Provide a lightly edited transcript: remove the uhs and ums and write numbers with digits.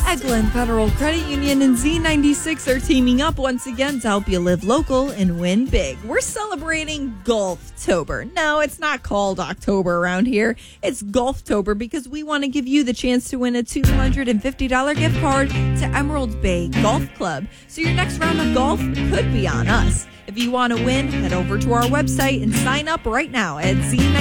Eglin Federal Credit Union and Z96 are teaming up once again to help you live local and win big. We're celebrating Golftober. No, it's not called October around here. It's Golftober because we want to give you the chance to win a $250 gift card to Emerald Bay Golf Club. So your next round of golf could be on us. If you want to win, head over to our website and sign up right now at Z96.